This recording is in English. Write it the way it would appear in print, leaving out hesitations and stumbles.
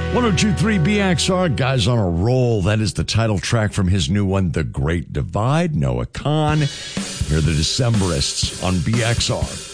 1023 BXR, guys on a roll. That is the title track from his new one, The Great Divide. Noah Kahan. Here are the Decemberists on BXR.